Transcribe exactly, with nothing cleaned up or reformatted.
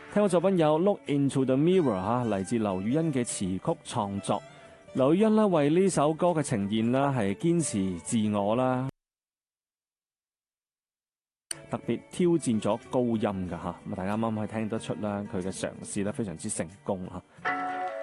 聽過作品有 Look Into the Mirror 吓，嚟自劉雨欣嘅詞曲創作。劉雨欣咧為呢首歌嘅呈現啦，係堅持自我啦，特別挑戰咗高音㗎吓。咁大家啱啱可以聽得出啦，佢嘅嘗試咧非常之成功吓。